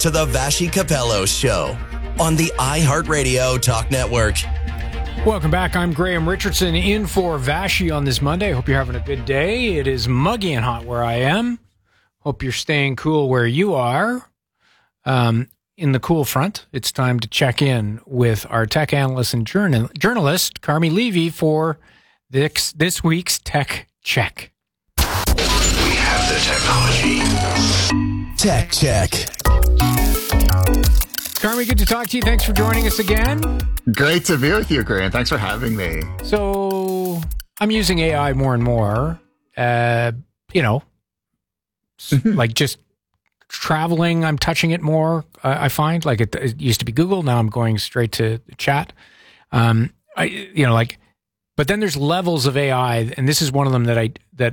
to the Vashi Capello Show on the iHeartRadio Talk Network. Welcome back. I'm Graham Richardson in for Vashi on this Monday. Hope you're having a good day. It is muggy and hot where I am. Hope you're staying cool where you are. In the cool front, it's time to check in with our tech analyst and journalist, Carmi Levy, for this week's Tech Check. We have the technology. Tech Check. Carmi, good to talk to you. Thanks for joining us again. Great to be with you, Graham. Thanks for having me. So I'm using AI more and more, like just traveling, I'm touching it more. I find like it used to be Google. Now I'm going straight to chat. But then there's levels of AI, and this is one of them that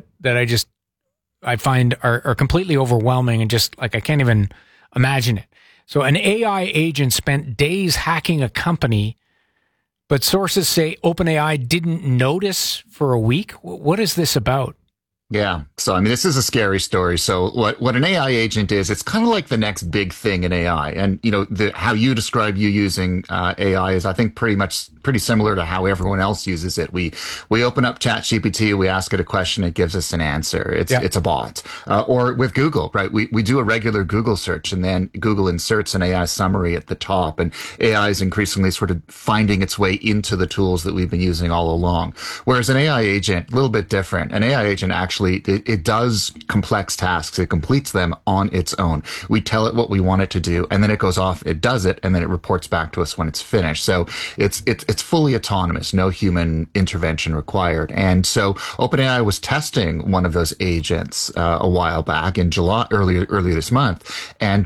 I find are completely overwhelming, and just like I can't even imagine it. So an AI agent spent days hacking a company, but sources say OpenAI didn't notice for a week. What is this about? Yeah. So, I mean, this is a scary story. So what an AI agent is, it's kind of like the next big thing in AI. And, how you describe you using AI is, I think, pretty similar to how everyone else uses it. We open up ChatGPT, we ask it a question, it gives us an answer. It's a bot. Or with Google, right? We do a regular Google search, and then Google inserts an AI summary at the top. And AI is increasingly sort of finding its way into the tools that we've been using all along. Whereas an AI agent, a little bit different. An AI agent actually it does complex tasks. It completes them on its own. We tell it what we want it to do, and then it goes off, it does it, and then it reports back to us when it's finished. So it's fully autonomous, no human intervention required. And so OpenAI was testing one of those agents a while back in July, earlier this month, and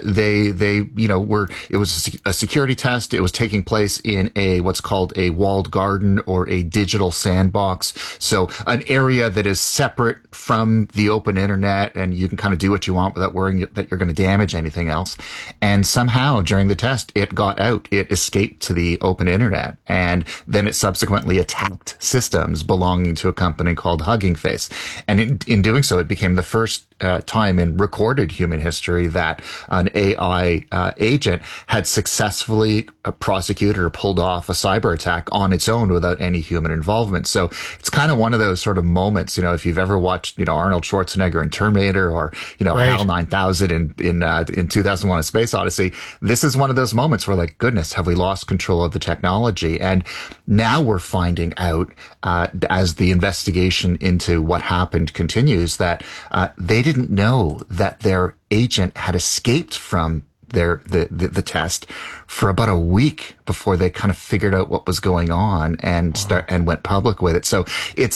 it was a security test. It was taking place in what's called a walled garden or a digital sandbox. So an area that is separate from the open internet, and you can kind of do what you want without worrying that you're going to damage anything else. And somehow during the test, it got out. It escaped to the open internet, and then it subsequently attacked systems belonging to a company called Hugging Face. And in doing so, it became the first time in recorded human history that an AI agent had successfully prosecuted or pulled off a cyber attack on its own without any human involvement. So it's kind of one of those sort of moments, if you've ever watched, Arnold Schwarzenegger in Terminator, or, right, HAL 9000 in 2001: A Space Odyssey. This is one of those moments where, like, goodness, have we lost control of the technology? And now we're finding out, as the investigation into what happened continues, that they didn't know that their agent had escaped from the test for about a week before they kind of figured out what was going on and went public with it. So it's